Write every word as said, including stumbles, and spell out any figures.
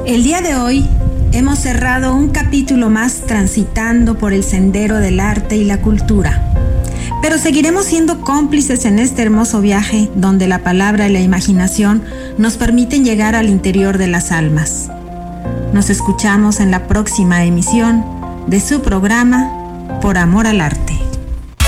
El día de hoy hemos cerrado un capítulo más transitando por el sendero del arte y la cultura. Pero seguiremos siendo cómplices en este hermoso viaje donde la palabra y la imaginación nos permiten llegar al interior de las almas. Nos escuchamos en la próxima emisión de su programa Por Amor al Arte.